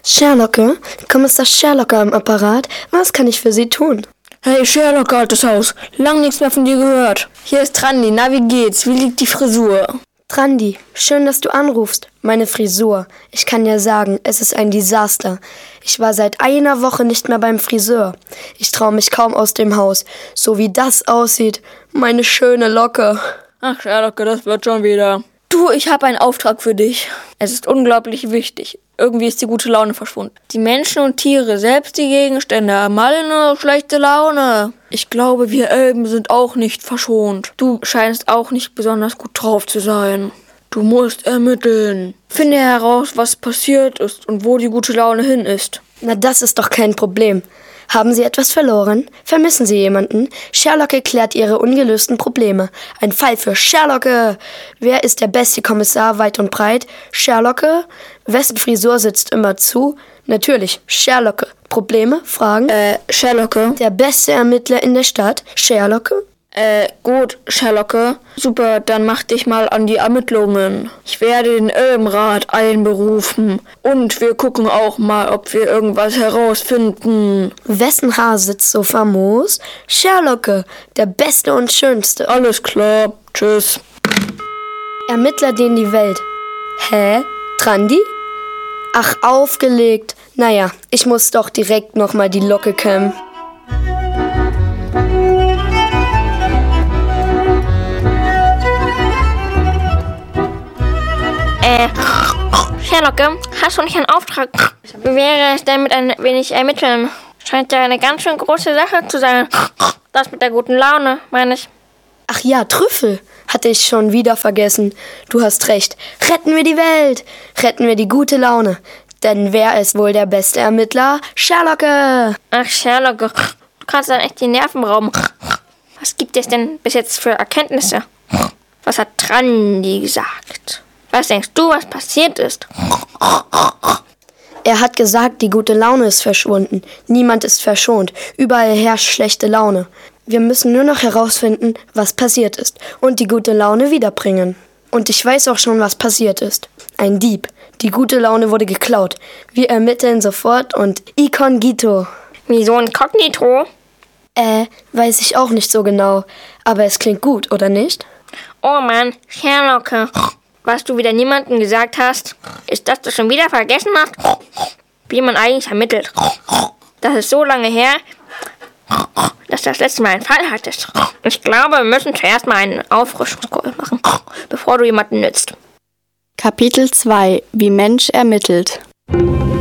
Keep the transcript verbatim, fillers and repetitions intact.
Sherlocke? Kommissar Sherlocke am Apparat? Was kann ich für Sie tun? Hey Sherlock, altes Haus. Lang nichts mehr von dir gehört. Hier ist Trandi. Na, wie geht's? Wie liegt die Frisur? Trandi, schön, dass du anrufst. Meine Frisur. Ich kann dir sagen, es ist ein Desaster. Ich war seit einer Woche nicht mehr beim Friseur. Ich traue mich kaum aus dem Haus. So wie das aussieht. Meine schöne Locke. Ach Sherlock, das wird schon wieder. Du, ich habe einen Auftrag für dich. Es ist unglaublich wichtig. Irgendwie ist die gute Laune verschwunden. Die Menschen und Tiere, selbst die Gegenstände, haben alle nur schlechte Laune. Ich glaube, wir Elben sind auch nicht verschont. Du scheinst auch nicht besonders gut drauf zu sein. Du musst ermitteln. Finde heraus, was passiert ist und wo die gute Laune hin ist. Na, das ist doch kein Problem. Haben Sie etwas verloren? Vermissen Sie jemanden? Sherlocke klärt Ihre ungelösten Probleme. Ein Fall für Sherlocke. Wer ist der beste Kommissar weit und breit? Sherlocke? Wessen Frisur sitzt immer zu? Natürlich, Sherlocke. Probleme? Fragen? Äh, Sherlocke. Der beste Ermittler in der Stadt? Sherlocke? Äh, gut, Sherlocke. Super, dann mach dich mal an die Ermittlungen. Ich werde den Elbenrat einberufen. Und wir gucken auch mal, ob wir irgendwas herausfinden. Wessen Haar sitzt so famos? Sherlocke, der Beste und Schönste. Alles klar, tschüss. Ermittler denen die Welt. Hä? Trandi? Ach, aufgelegt. Naja, ich muss doch direkt nochmal die Locke kämmen. Äh, Sherlocke, hast du nicht einen Auftrag? Wie wäre es denn mit ein wenig Ermitteln? Scheint ja eine ganz schön große Sache zu sein. Das mit der guten Laune, meine ich. Ach ja, Trüffel. Hatte ich schon wieder vergessen. Du hast recht. Retten wir die Welt. Retten wir die gute Laune. Denn wer ist wohl der beste Ermittler? Sherlocke. Ach, Sherlocke, du kannst dann echt die Nerven rauben. Was gibt es denn bis jetzt für Erkenntnisse? Was hat Trandi gesagt? Was denkst du, was passiert ist? Er hat gesagt, die gute Laune ist verschwunden. Niemand ist verschont. Überall herrscht schlechte Laune. Wir müssen nur noch herausfinden, was passiert ist und die gute Laune wiederbringen. Und ich weiß auch schon, was passiert ist. Ein Dieb. Die gute Laune wurde geklaut. Wir ermitteln sofort und Inkognito. Wieso Inkognito? Äh, weiß ich auch nicht so genau. Aber es klingt gut, oder nicht? Oh Mann, Sherlocke. Was du wieder niemandem gesagt hast, ist, dass du schon wieder vergessen hast, wie man eigentlich ermittelt. Das ist so lange her, dass du das letzte Mal einen Fall hattest. Ich glaube, wir müssen zuerst mal einen Auffrischungskurs machen, bevor du jemanden nützt. Kapitel zwei. Wie Mensch ermittelt.